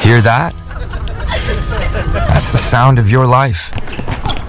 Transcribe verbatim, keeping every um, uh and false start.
Hear that? That's the sound of your life.